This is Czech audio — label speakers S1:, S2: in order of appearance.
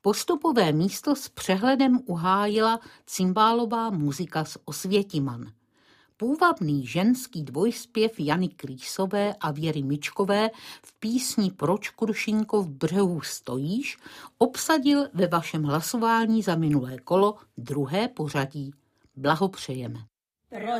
S1: Postupové místo s přehledem uhájila cimbálová muzika z Osvětiman. Půvabný ženský dvojspěv Jany Krýsové a Věry Mičkové v písni Proč, Krušinko, v břehu stojíš obsadil ve vašem hlasování za minulé kolo 2. pořadí. Blahopřejeme.